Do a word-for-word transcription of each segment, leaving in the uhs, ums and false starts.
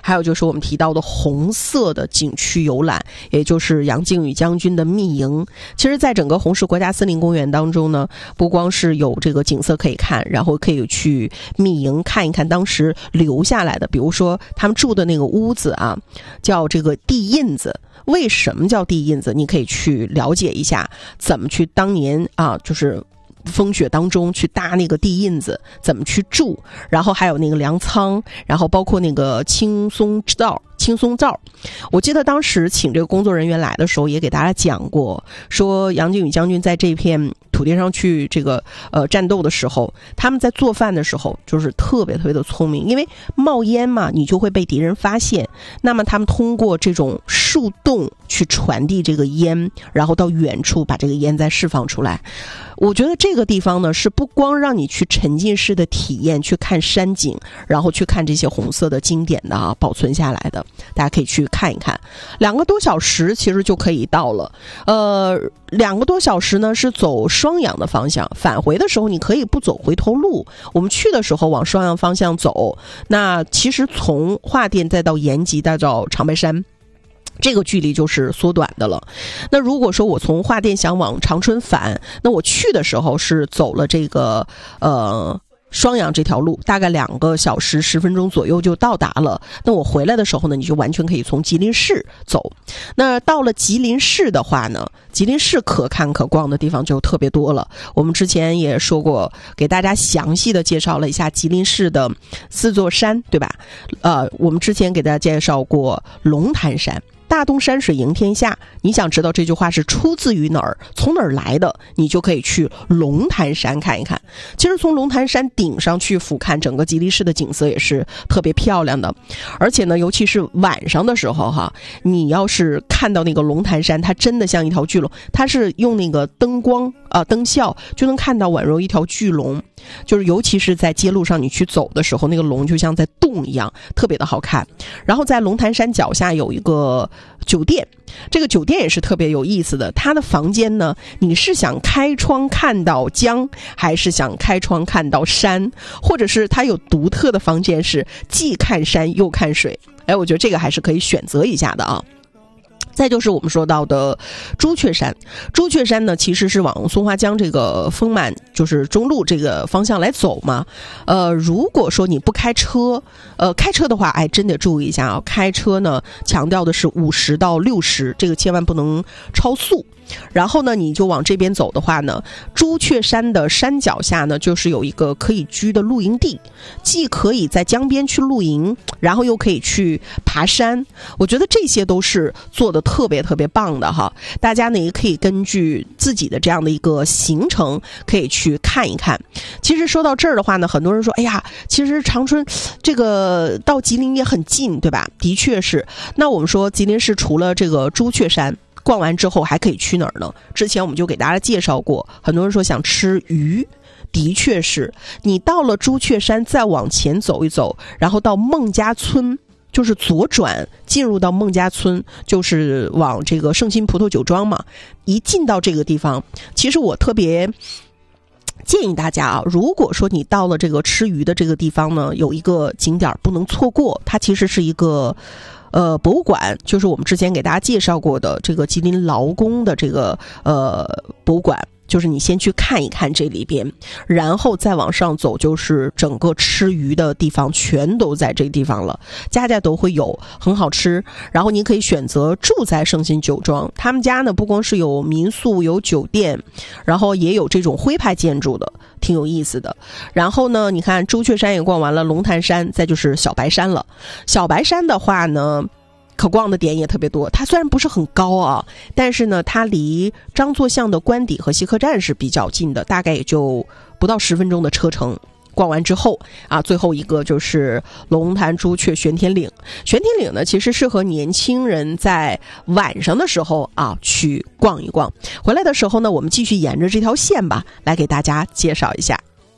还有就是我们提到的红色的景区游览，也就是杨靖宇将军的密营。其实在整个红石国家森林公园当中呢，不光是有这个景色可以看，然后可以去密营看一看当时留下来的，比如说他们住的那个屋子啊，叫这个地印子。为什么叫地印子？你可以去了解一下，怎么去当年啊，就是风雪当中去搭那个地印子，怎么去住，然后还有那个粮仓，然后包括那个青松灶青松灶。我记得当时请这个工作人员来的时候也给大家讲过，说杨靖宇将军在这片土地上去这个呃战斗的时候，他们在做饭的时候就是特别特别的聪明，因为冒烟嘛，你就会被敌人发现，那么他们通过这种树洞去传递这个烟，然后到远处把这个烟再释放出来。我觉得这个地方呢，是不光让你去沉浸式的体验，去看山景，然后去看这些红色的经典的啊保存下来的，大家可以去看一看。两个多小时其实就可以到了，呃，两个多小时呢是走双阳的方向，返回的时候你可以不走回头路。我们去的时候往双阳方向走，那其实从桦甸再到延吉再到长白山，这个距离就是缩短的了。那如果说我从桦甸想往长春返，那我去的时候是走了这个呃双阳这条路，大概两个小时十分钟左右就到达了。那我回来的时候呢，你就完全可以从吉林市走。那到了吉林市的话呢，吉林市可看可逛的地方就特别多了。我们之前也说过，给大家详细的介绍了一下吉林市的四座山，对吧？呃，我们之前给大家介绍过龙潭山。大东山水迎天下，你想知道这句话是出自于哪儿，从哪儿来的，你就可以去龙潭山看一看。其实从龙潭山顶上去俯瞰整个吉林市的景色也是特别漂亮的，而且呢，尤其是晚上的时候哈，你要是看到那个龙潭山，它真的像一条巨龙，它是用那个灯光啊、呃、灯效就能看到宛如一条巨龙，就是尤其是在街路上你去走的时候，那个龙就像在动一样，特别的好看。然后在龙潭山脚下有一个酒店，这个酒店也是特别有意思的。它的房间呢，你是想开窗看到江，还是想开窗看到山，或者是它有独特的房间是既看山又看水。哎，我觉得这个还是可以选择一下的啊。再就是我们说到的朱雀山，朱雀山呢其实是往松花江这个丰满就是中路这个方向来走嘛。呃，如果说你不开车，呃，开车的话，哎，真得注意一下啊。开车呢强调的是五十到六十，这个千万不能超速。然后呢，你就往这边走的话呢，朱雀山的山脚下呢，就是有一个可以居的露营地，既可以在江边去露营，然后又可以去爬山。我觉得这些都是做的特别特别棒的哈。大家呢也可以根据自己的这样的一个行程，可以去看一看。其实说到这儿的话呢，很多人说，哎呀，其实长春这个到吉林也很近，对吧？的确是。那我们说吉林市除了这个朱雀山，逛完之后还可以去哪儿呢？之前我们就给大家介绍过，很多人说想吃鱼，的确是。你到了朱雀山再往前走一走，然后到孟家村，就是左转进入到孟家村，就是往这个圣心葡萄酒庄嘛。一进到这个地方，其实我特别建议大家啊，如果说你到了这个吃鱼的这个地方呢，有一个景点不能错过，它其实是一个呃博物馆，就是我们之前给大家介绍过的这个吉林劳工的这个呃博物馆。就是你先去看一看这里边，然后再往上走，就是整个吃鱼的地方全都在这个地方了，家家都会有，很好吃。然后你可以选择住在圣心酒庄，他们家呢不光是有民宿有酒店，然后也有这种徽派建筑的，挺有意思的。然后呢，你看朱雀山也逛完了，龙潭山，再就是小白山了。小白山的话呢，可逛的点也特别多，它虽然不是很高啊，但是呢，它离张作相的官邸和西客站是比较近的，大概也就不到十分钟的车程。逛完之后啊，最后一个就是龙潭朱雀玄天岭。玄天岭呢，其实适合年轻人在晚上的时候啊去逛一逛。回来的时候呢，我们继续沿着这条线吧，来给大家介绍一下。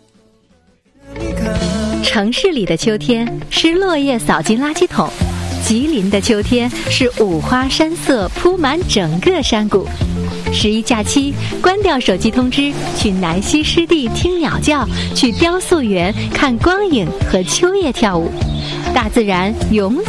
城市里的秋天是落叶扫进垃圾桶，吉林的秋天是五花山色铺满整个山谷。十一假期，关掉手机通知，去南溪湿地听鸟叫，去雕塑园看光影和秋叶跳舞。大自然永